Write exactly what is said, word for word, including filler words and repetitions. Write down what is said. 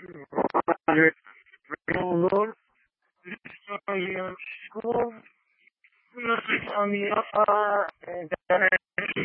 Raymond, Historian School, University of New York, and